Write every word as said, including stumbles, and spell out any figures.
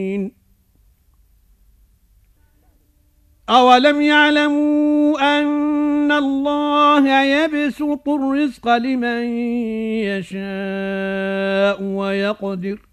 أَوَلَمْ يَعْلَمُوا أَنَّ اللَّهَ يَبْسُطُ الرِّزْقَ لِمَن يَشَاءُ وَيَقْدِرُ